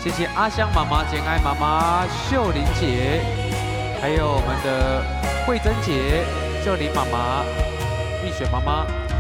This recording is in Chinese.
谢谢阿香妈妈、简爱妈妈、秀玲姐，还有我们的慧珍姐、秀玲妈妈、蜜雪妈妈。